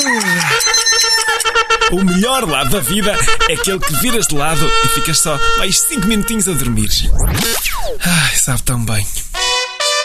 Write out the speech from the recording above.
O melhor lado da vida é aquele que viras de lado e ficas só mais 5 minutinhos a dormir. Ai, sabe tão bem.